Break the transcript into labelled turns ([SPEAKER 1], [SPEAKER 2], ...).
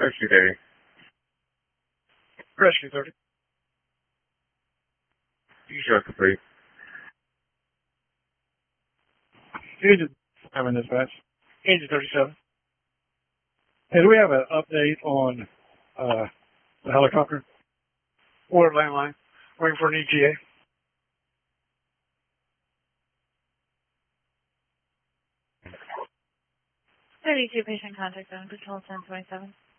[SPEAKER 1] Rescue Day.
[SPEAKER 2] Rescue 30.
[SPEAKER 1] T-shirt complete.
[SPEAKER 2] Agent 7 dispatch. Agent 37. Hey, do we have an update on the helicopter? Or landline? Waiting for an ETA.
[SPEAKER 3] 32 patient contact zone, control 1027.